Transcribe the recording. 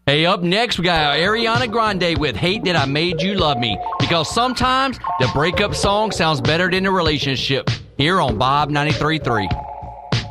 Hey, up next, we got Ariana Grande with Hate That I Made You Love Me, because sometimes the breakup song sounds better than the relationship. Here on Bob 93.3.